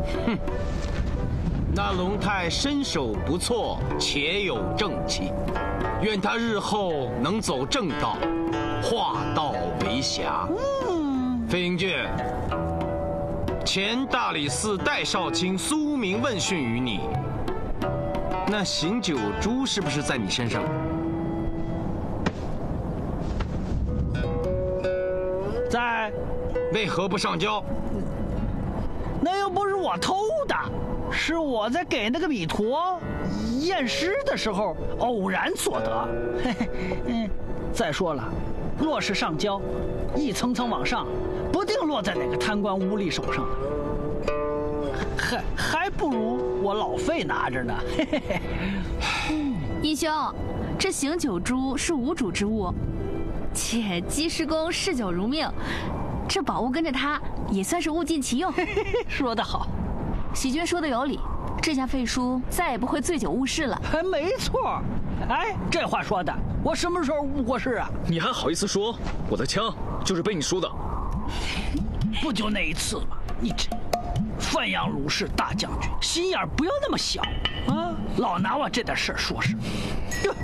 那龙太身手不错，且有正气，愿他日后能走正道，化道为侠。飞鹰郡，前大理寺代少卿苏明问讯于你，那醒酒珠是不是在你身上？ 在。 为何不上交？ 那又不是我偷的，是我在给那个米陀验尸的时候偶然所得。再说了，若是上交，一层层往上，不定落在哪个贪官污吏手上呢。还不如我老费拿着呢。 义兄，这醒酒珠是无主之物，且鸡师公嗜酒如命，这宝物跟着他也算是物尽其用。 说得好， 喜君说的有理，这下费叔再也不会醉酒误事了。 没错。哎，这话说的，我什么时候误过事啊？ 你还好意思说？我的枪就是被你输的。 不就那一次吗？你这范阳卢氏大将军，心眼不要那么小啊！老拿我这点事儿说事。